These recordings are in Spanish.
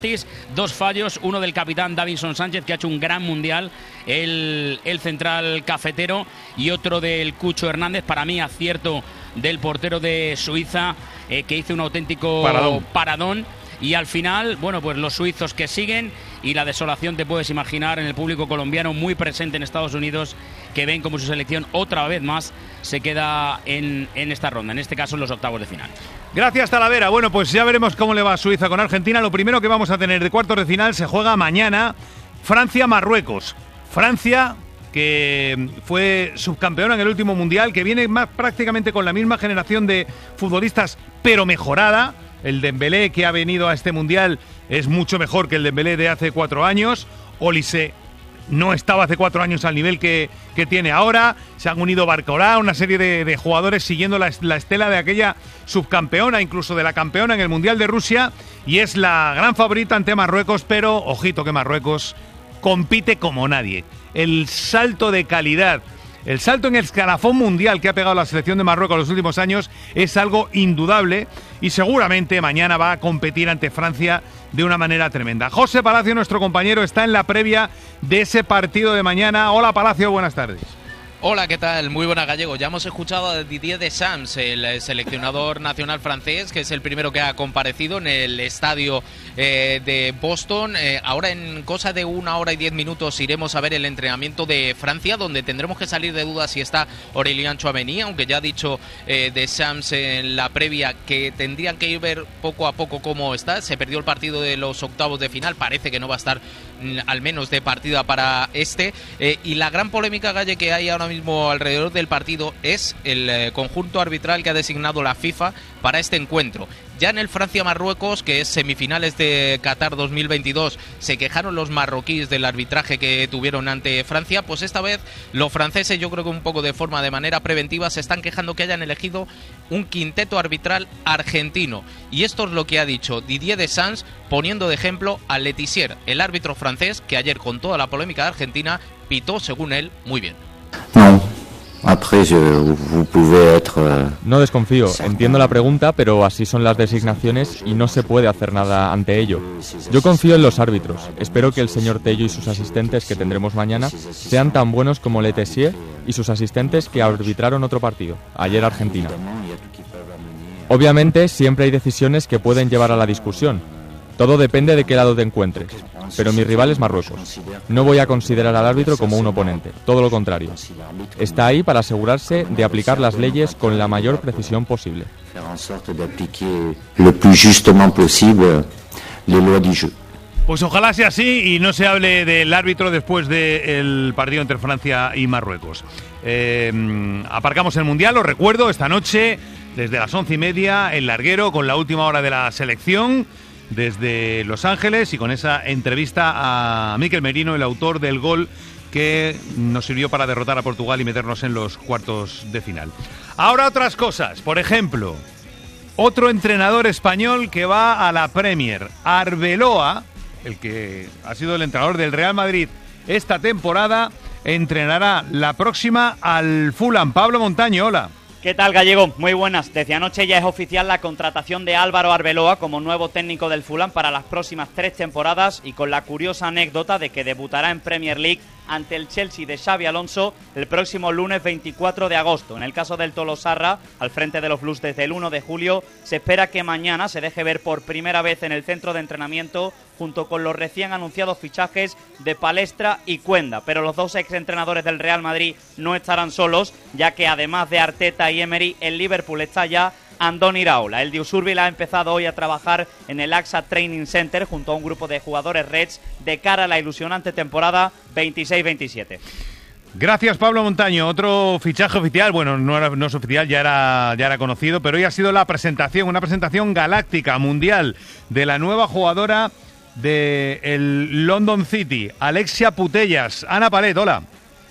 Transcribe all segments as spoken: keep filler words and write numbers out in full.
Dos fallos, uno del capitán Davinson Sánchez, que ha hecho un gran mundial, el, el central cafetero, y otro del Cucho Hernández. Para mí, acierto del portero de Suiza, eh, que hizo un auténtico paradón. paradón. Y al final, bueno, pues los suizos que siguen, y la desolación te puedes imaginar en el público colombiano muy presente en Estados Unidos, que ven como su selección otra vez más se queda en, en esta ronda, en este caso en los octavos de final. Gracias, Talavera. Bueno, pues ya veremos cómo le va a Suiza con Argentina. Lo primero que vamos a tener de cuartos de final se juega mañana, Francia-Marruecos. Francia, que fue subcampeona en el último mundial, que viene más prácticamente con la misma generación de futbolistas, pero mejorada. El Dembélé que ha venido a este mundial es mucho mejor que el Dembélé de hace cuatro años. Olise no estaba hace cuatro años al nivel que, que tiene ahora. Se han unido Barcola, una serie de, de jugadores siguiendo la, la estela de aquella subcampeona, incluso de la campeona en el Mundial de Rusia, y es la gran favorita ante Marruecos, pero ojito que Marruecos compite como nadie. El salto de calidad, el salto en el escalafón mundial que ha pegado la selección de Marruecos en los últimos años es algo indudable, y seguramente mañana va a competir ante Francia de una manera tremenda. José Palacio, nuestro compañero, está en la previa de ese partido de mañana. Hola, Palacio, buenas tardes. Hola, ¿qué tal? Muy buena, Gallego. Ya hemos escuchado a Didier Deschamps, el seleccionador nacional francés, que es el primero que ha comparecido en el estadio eh, de Boston. Eh, ahora, en cosa de una hora y diez minutos, iremos a ver el entrenamiento de Francia, donde tendremos que salir de dudas si está Aurélien Tchouaméni, aunque ya ha dicho eh, Deschamps en la previa que tendrían que ir ver poco a poco cómo está. Se perdió el partido de los octavos de final, parece que no va a estar mm, al menos de partida para este. Eh, y la gran polémica, Galle, que hay ahora mismo alrededor del partido es el eh, conjunto arbitral que ha designado la FIFA para este encuentro. Ya en el Francia-Marruecos, que es semifinales de Qatar dos mil veintidós, se quejaron los marroquíes del arbitraje que tuvieron ante Francia. Pues esta vez los franceses, yo creo que un poco de forma, de manera preventiva, se están quejando que hayan elegido un quinteto arbitral argentino. Y esto es lo que ha dicho Didier Deschamps, poniendo de ejemplo a Letizier, el árbitro francés, que ayer, con toda la polémica de Argentina, pitó, según él, muy bien. No. Après, je, vous pouvez être... No desconfío, entiendo la pregunta, pero así son las designaciones y no se puede hacer nada ante ello. Yo confío en los árbitros. Espero que el señor Tello y sus asistentes, que tendremos mañana, sean tan buenos como Letizier y sus asistentes, que arbitraron otro partido, ayer Argentina. Obviamente, siempre hay decisiones que pueden llevar a la discusión. Todo depende de qué lado te encuentres. Pero mi rival es Marruecos. No voy a considerar al árbitro como un oponente, todo lo contrario. Está ahí para asegurarse de aplicar las leyes con la mayor precisión posible. Pues ojalá sea así y no se hable del árbitro después del partido entre Francia y Marruecos. Eh, aparcamos el Mundial, os recuerdo, esta noche, desde las once y media, el larguero con la última hora de la selección, desde Los Ángeles, y con esa entrevista a Mikel Merino, el autor del gol que nos sirvió para derrotar a Portugal y meternos en los cuartos de final. Ahora otras cosas, por ejemplo, otro entrenador español que va a la Premier, Arbeloa, el que ha sido el entrenador del Real Madrid esta temporada, entrenará la próxima al Fulham. Pablo Montaño, hola. ¿Qué tal, Gallego? Muy buenas. Desde anoche ya es oficial la contratación de Álvaro Arbeloa como nuevo técnico del Fulham para las próximas tres temporadas, y con la curiosa anécdota de que debutará en Premier League ante el Chelsea de Xabi Alonso el próximo lunes veinticuatro de agosto. En el caso del Tolosarra, al frente de los Blues desde el uno de julio, se espera que mañana se deje ver por primera vez en el centro de entrenamiento junto con los recién anunciados fichajes de Palestra y Cuenda. Pero los dos exentrenadores del Real Madrid no estarán solos, ya que además de Arteta y Emery, en Liverpool está ya Andoni Iraola. El de Usurbil ha empezado hoy a trabajar en el A X A Training Center junto a un grupo de jugadores Reds de cara a la ilusionante temporada veintiséis veintisiete. Gracias, Pablo Montaño. Otro fichaje oficial, bueno, no, era, no es oficial, ya era, ya era conocido, pero hoy ha sido la presentación, una presentación galáctica, mundial, de la nueva jugadora del London City, Alexia Putellas. Ana Palet, hola. ¿Qué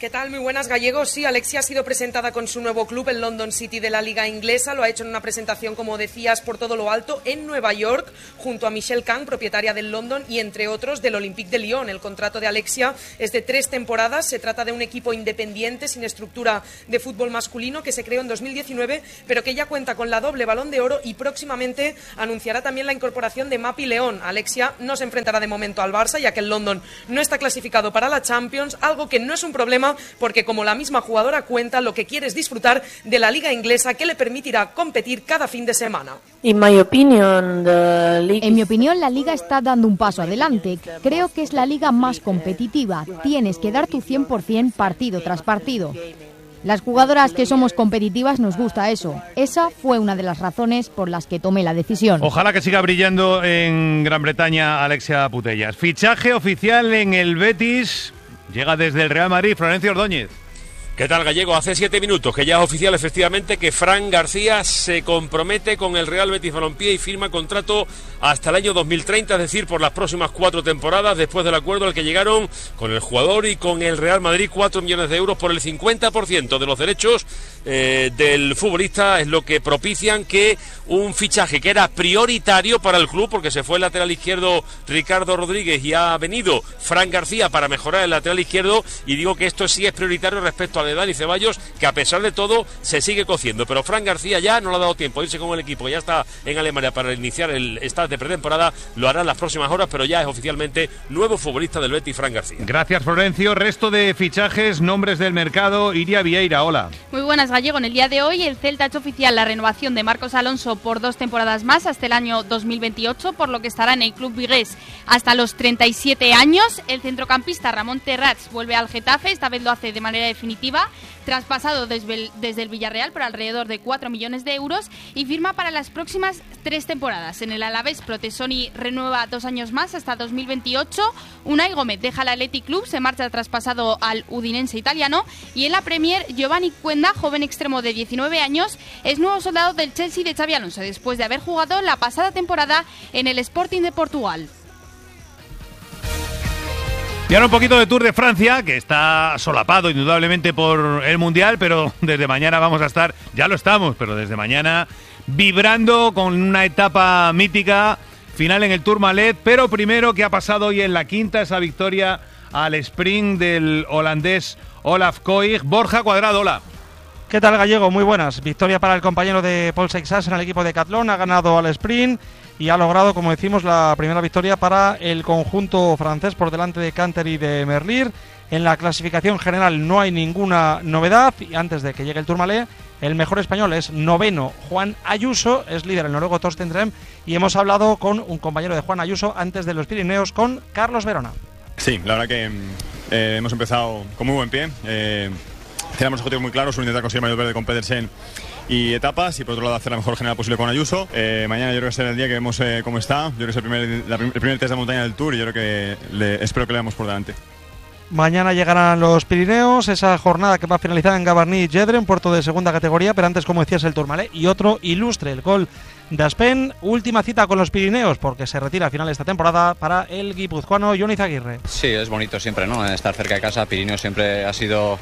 ¿Qué tal? Muy buenas, Gallegos. Sí, Alexia ha sido presentada con su nuevo club, el London City de la Liga Inglesa. Lo ha hecho en una presentación, como decías, por todo lo alto, en Nueva York, junto a Michelle Kang, propietaria del London, y entre otros del Olympique de Lyon. El contrato de Alexia es de tres temporadas. Se trata de un equipo independiente, sin estructura de fútbol masculino, que se creó en dos mil diecinueve, pero que ya cuenta con la doble Balón de Oro y próximamente anunciará también la incorporación de Mapi León. Alexia no se enfrentará de momento al Barça, ya que el London no está clasificado para la Champions, algo que no es un problema porque, como la misma jugadora cuenta, lo que quiere es disfrutar de la liga inglesa, que le permitirá competir cada fin de semana. In my opinion, the league... En mi opinión, la liga está dando un paso adelante. Creo que es la liga más competitiva. Tienes que dar tu cien por ciento partido tras partido. Las jugadoras que somos competitivas nos gusta eso. Esa fue una de las razones por las que tomé la decisión. Ojalá que siga brillando en Gran Bretaña Alexia Putellas. Fichaje oficial en el Betis. Llega desde el Real Madrid, Florencio Ordóñez. ¿Qué tal, Gallego? Hace siete minutos que ya es oficial efectivamente que Fran García se compromete con el Real Betis Balompié y firma contrato hasta el año dos mil treinta, es decir, por las próximas cuatro temporadas, después del acuerdo al que llegaron con el jugador y con el Real Madrid, cuatro millones de euros por el cincuenta por ciento de los derechos eh, del futbolista, es lo que propician que un fichaje que era prioritario para el club, porque se fue el lateral izquierdo Ricardo Rodríguez y ha venido Fran García para mejorar el lateral izquierdo, y digo que esto sí es prioritario respecto a de Dani Ceballos, que a pesar de todo se sigue cociendo, pero Fran García ya no le ha dado tiempo de irse con el equipo, ya está en Alemania para iniciar el start de pretemporada, lo hará en las próximas horas, pero ya es oficialmente nuevo futbolista del Betis, Fran García. Gracias, Florencio. Resto de fichajes, nombres del mercado. Iria Vieira, hola. Muy buenas, Gallego. En el día de hoy el Celta ha hecho oficial la renovación de Marcos Alonso por dos temporadas más hasta el año dos mil veintiocho, por lo que estará en el club vigués hasta los treinta y siete años. El centrocampista Ramón Terrats vuelve al Getafe, esta vez lo hace de manera definitiva, traspasado desde el, desde el Villarreal por alrededor de cuatro millones de euros, y firma para las próximas tres temporadas. En el Alavés, Protesoni renueva dos años más hasta dos mil veintiocho. Unai Gómez deja el Athletic Club, se marcha traspasado al Udinense italiano, y en la Premier, Giovanni Cuenda, joven extremo de diecinueve años, es nuevo soldado del Chelsea de Xabi Alonso, después de haber jugado la pasada temporada en el Sporting de Portugal. Y ahora un poquito de Tour de Francia, que está solapado indudablemente por el Mundial, pero desde mañana vamos a estar, ya lo estamos, pero desde mañana vibrando con una etapa mítica, final en el Tourmalet. Pero primero, ¿qué ha pasado hoy en la quinta? Esa victoria al sprint del holandés Olaf Koig. Borja Cuadrado, hola. ¿Qué tal, Gallego? Muy buenas. Victoria para el compañero de Paul Seixas en el equipo de Decathlon, ha ganado al sprint y ha logrado, como decimos, la primera victoria para el conjunto francés por delante de Canter y de Merlier. En la clasificación general no hay ninguna novedad, y antes de que llegue el Tourmalet, el mejor español es noveno Juan Ayuso, es líder el noruego Torsten Trem, y hemos hablado con un compañero de Juan Ayuso antes de los Pirineos, con Carlos Verona. Sí, la verdad que eh, hemos empezado con muy buen pie. Eh, Tenemos objetivos muy claros, intentar conseguir mayor verde con Pedersen y etapas, y por otro lado hacer la mejor general posible con Ayuso. Eh, mañana yo creo que será el día que vemos eh, cómo está. Yo creo que es el primer, la, el primer test de montaña del Tour, y yo creo que le, espero que le demos por delante. Mañana llegarán los Pirineos, esa jornada que va a finalizar en Gavarnie-Jedre, un puerto de segunda categoría, pero antes, como decías, el Tourmalet y otro ilustre, el Col d'Aspen. Última cita con los Pirineos, porque se retira al final de esta temporada para el guipuzcoano Jon Izaguirre. Sí, es bonito siempre, ¿no? Estar cerca de casa. Pirineos siempre ha sido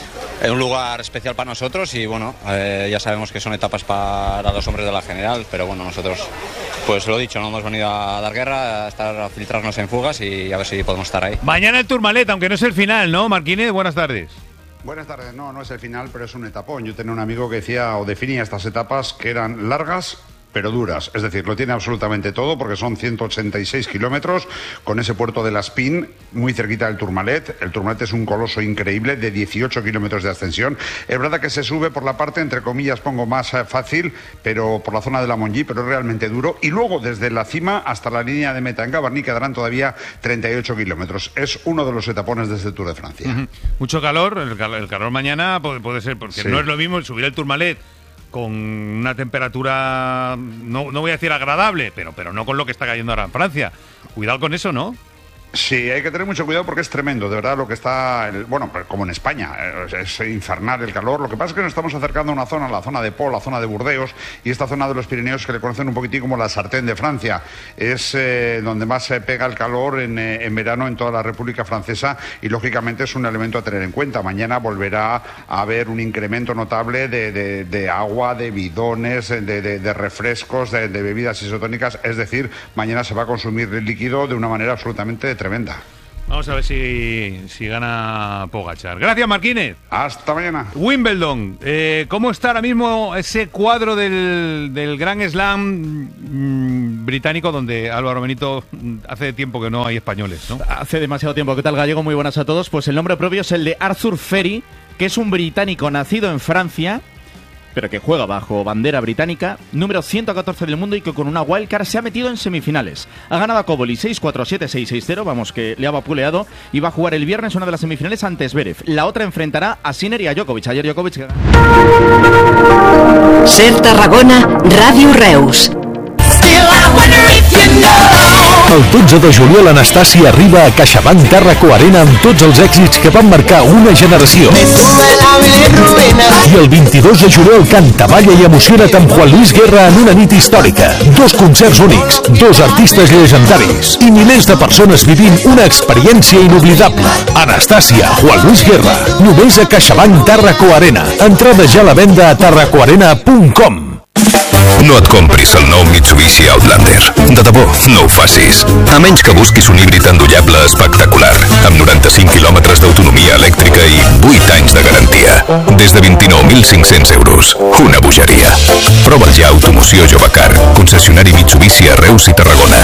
un lugar especial para nosotros, y bueno, eh, ya sabemos que son etapas para los hombres de la general, pero bueno, nosotros, pues lo dicho, no hemos venido a dar guerra, a, estar, a filtrarnos en fugas y a ver si podemos estar ahí. Mañana el Tourmalet, aunque no es el final, ¿no? Marquínez, buenas tardes. Buenas tardes. No, no es el final, pero es un etapón. Yo tenía un amigo que decía o definía estas etapas que eran largas pero duras, es decir, lo tiene absolutamente todo, porque son ciento ochenta y seis kilómetros con ese puerto de Las Pins muy cerquita del Tourmalet. El Tourmalet es un coloso increíble de dieciocho kilómetros de ascensión. Es verdad que se sube por la parte, entre comillas, pongo más eh, fácil, pero por la zona de la Monjí, pero es realmente duro, y luego desde la cima hasta la línea de meta en Gavarnie quedarán todavía treinta y ocho kilómetros. Es uno de los etapones de este Tour de Francia. Uh-huh. Mucho calor, el, cal- el calor mañana puede, puede ser, porque sí. No es lo mismo el subir el Tourmalet con una temperatura, no, no voy a decir agradable, pero, pero no con lo que está cayendo ahora en Francia. Cuidado con eso, ¿no? Sí, hay que tener mucho cuidado porque es tremendo, de verdad, lo que está, el, bueno, como en España, es infernal el calor. Lo que pasa es que nos estamos acercando a una zona, la zona de Po, la zona de Burdeos, y esta zona de los Pirineos que le conocen un poquitín como la sartén de Francia. Es eh, donde más se pega el calor en, eh, en verano en toda la República Francesa, y lógicamente es un elemento a tener en cuenta. Mañana volverá a haber un incremento notable de, de, de agua, de bidones, de, de, de refrescos, de, de bebidas isotónicas, es decir, mañana se va a consumir el líquido de una manera absolutamente tremenda. Vamos a ver si, si gana Pogačar. Gracias, Marquínez. Hasta mañana. Wimbledon. Eh, ¿Cómo está ahora mismo ese cuadro del, del Grand Slam mmm, británico donde Álvaro Benito hace tiempo que no hay españoles, ¿no? Hace demasiado tiempo. ¿Qué tal, Gallego? Muy buenas a todos. Pues el nombre propio es el de Arthur Ferry, que es un británico nacido en Francia, pero que juega bajo bandera británica, número ciento catorce del mundo y que con una wildcard se ha metido en semifinales. Ha ganado a Koboli seis cuatro siete seis seis cero, vamos, que le ha vapuleado, y va a jugar el viernes una de las semifinales ante Zverev. La otra enfrentará a Sinner y a Djokovic. Ayer Djokovic... Ser Tarragona, Ràdio Reus. El dotze de juliol Anastàcia arriba a CaixaBank Tàrraco Arena amb tots els èxits que van marcar una generació. I el vint-i-dos de juliol canta, balla i emociona't amb Juan Luis Guerra en una nit històrica. Dos concerts únics, dos artistes llegendaris i milers de persones vivint una experiència inoblidable. Anastàcia, Juan Luis Guerra, només a CaixaBank Tàrraco Arena. Entrada ja a la venda a tarracoarena punt com. No et compris el nou Mitsubishi Outlander. De debò, no ho facis. A menys que busquis un híbrid endollable espectacular, amb noranta-cinc quilòmetres d'autonomia elèctrica i vuit anys de garantia. Des de vint-i-nou mil cinc-cents euros. Una bogeria. Prova'l ja a Automoció Jovecar, concessionari Mitsubishi a Reus i Tarragona.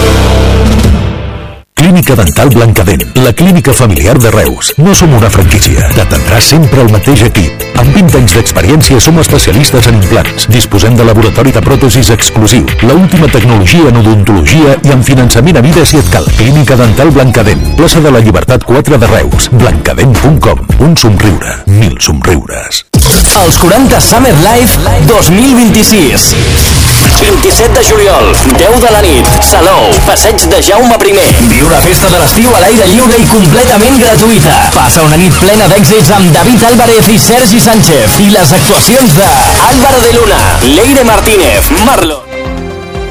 Clínica Dental Blancadent, la clínica familiar de Reus. No som una franquícia. T'atendrà sempre el mateix equip. Amb vint anys d'experiència som especialistes en implants. Disposem de laboratori de pròtesis exclusiu, l'última tecnologia en odontologia i amb finançament a vida si et cal. Clínica Dental Blancadent, plaça de la Llibertat quatre de Reus. blancadent punt com. Un somriure, mil somriures. Els quaranta Summer Live dos mil vint-i-sis. vint-i-set de juliol, deu de la nit, Salou, passeig de Jaume primer. Viu la festa de l'estiu a l'aire lliure i completament gratuïta. Passa una nit plena d'èxits amb David Álvarez i Sergi Sánchez i les actuacions de Álvaro de Luna, Leire Martínez, Marlo.